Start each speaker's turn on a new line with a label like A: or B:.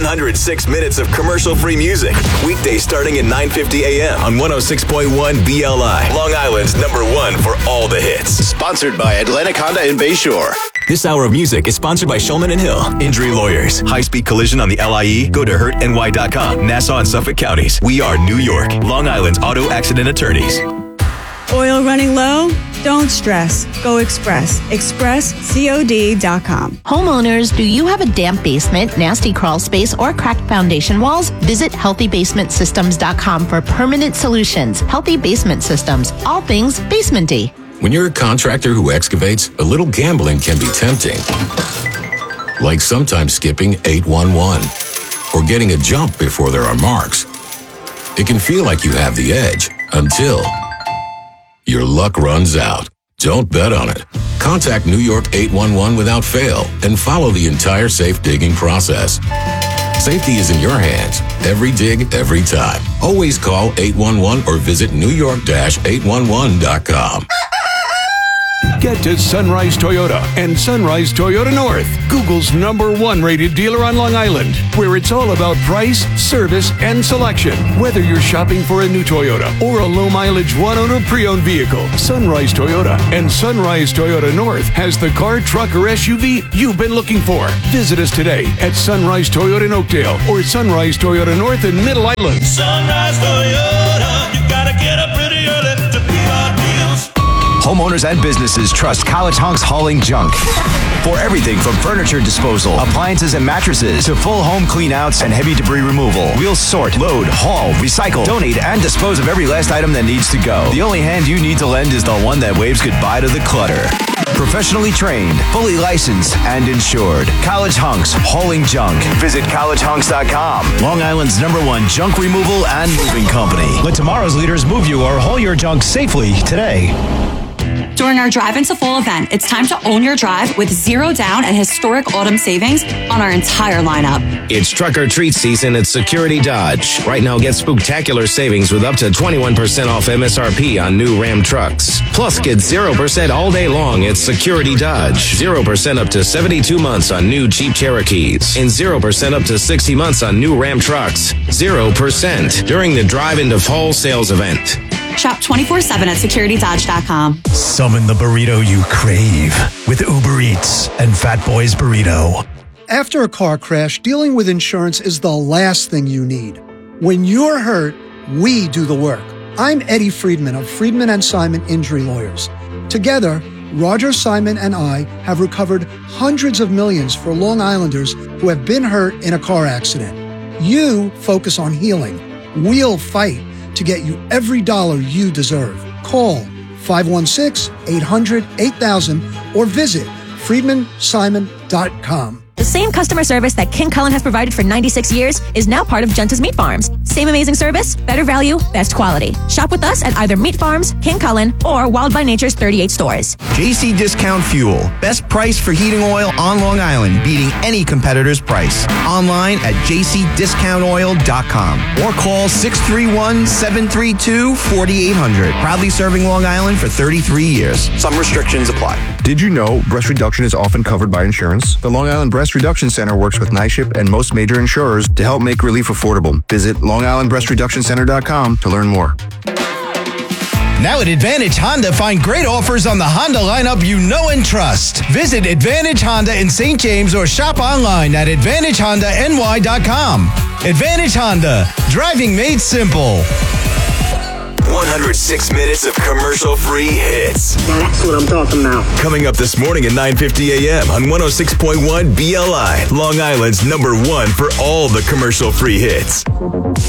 A: 106 minutes of commercial-free music. Weekdays starting at 9:50 a.m. on 106.1 BLI. Long Island's #1 for all the hits.
B: Sponsored by Atlantic Honda in Bayshore.
A: This hour of music is sponsored by Shulman and Hill. Injury Lawyers. High-speed collision on the LIE? Go to hurtny.com. Nassau and Suffolk counties. We are New York. Long Island's auto accident attorneys.
C: Oil running low? Don't stress. Go Express. ExpressCOD.com.
D: Homeowners, do you have a damp basement, nasty crawl space, or cracked foundation walls? Visit HealthyBasementSystems.com for permanent solutions. Healthy Basement Systems. All things basement-y.
E: When you're a contractor who excavates, a little gambling can be tempting. Like sometimes skipping 811 or getting a jump before there are marks. It can feel like you have the edge until your luck runs out. Don't bet on it. Contact New York 811 without fail and follow the entire safe digging process. Safety is in your hands. Every dig, every time. Always call 811 or visit newyork-811.com.
F: Get to Sunrise Toyota and Sunrise Toyota North, Google's #1 rated dealer on Long Island, where it's all about price, service, and selection. Whether you're shopping for a new Toyota or a low-mileage one-owner pre-owned vehicle, Sunrise Toyota and Sunrise Toyota North has the car, truck, or SUV you've been looking for. Visit us today at Sunrise Toyota in Oakdale or Sunrise Toyota North in Middle Island.
G: Sunrise Toyota, you gotta get up pretty early to beat our deals.
H: Homeowners and businesses trust College Hunks Hauling Junk. For everything from furniture disposal, appliances and mattresses, to full home cleanouts and heavy debris removal, we'll sort, load, haul, recycle, donate, and dispose of every last item that needs to go. The only hand you need to lend is the one that waves goodbye to the clutter. Professionally trained, fully licensed, and insured. College Hunks Hauling Junk. Visit collegehunks.com. Long Island's #1 junk removal and moving company.
I: Let tomorrow's leaders move you or haul your junk safely today.
J: During our Drive Into Fall event, it's time to own your drive with 0 down and historic autumn savings on our entire lineup.
K: It's Truck or Treat season at Security Dodge. Right now, get spectacular savings with up to 21% off MSRP on new Ram trucks. Plus, get 0% all day long at Security Dodge. 0% up to 72 months on new Jeep Cherokees. And 0% up to 60 months on new Ram trucks. 0% during the Drive Into Fall sales event.
J: Shop 24/7 at securitydodge.com.
I: Summon the burrito you crave with Uber Eats and Fat Boy's Burrito.
L: After a car crash, dealing with insurance is the last thing you need. When you're hurt, we do the work. I'm Eddie Friedman of Friedman & Simon Injury Lawyers. Together, Roger Simon and I have recovered hundreds of millions for Long Islanders who have been hurt in a car accident. You focus on healing. We'll fight to get you every dollar you deserve. Call 516-800-8000 or visit FriedmanSimon.com.
M: The same customer service that King Cullen has provided for 96 years is now part of Genta's Meat Farms. Same amazing service, better value, best quality. Shop with us at either Meat Farms, King Cullen, or Wild by Nature's 38 stores.
N: JC Discount Fuel. Best price for heating oil on Long Island, beating any competitor's price. Online at jcdiscountoil.com or call 631-732-4800. Proudly serving Long Island for 33 years. Some restrictions apply.
O: Did you know breast reduction is often covered by insurance? The Long Island Breast Reduction Center works with NYSHIP and most major insurers to help make relief affordable. Visit LongIslandBreastReductionCenter.com to learn more.
I: Now at Advantage Honda, find great offers on the Honda lineup you know and trust. Visit Advantage Honda in St. James or shop online at AdvantageHondaNY.com. Advantage Honda, driving made simple.
A: 106 minutes of commercial-free hits.
P: That's what I'm talking about.
A: Coming up this morning at 9:50 a.m. on 106.1 BLI, Long Island's #1 for all the commercial-free hits.